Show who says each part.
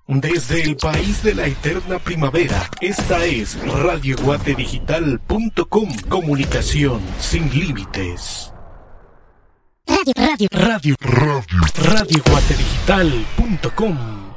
Speaker 1: Desde el país de la eterna primavera, esta es radioguatedigital.com. Comunicación sin límites. Radioguatedigital.com.